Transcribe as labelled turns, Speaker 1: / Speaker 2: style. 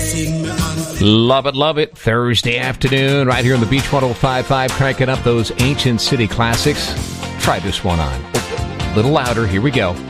Speaker 1: Love it. Thursday afternoon, right here on the Beach 105.5, cranking up those ancient city classics. Try this one on. A little louder. Here we go.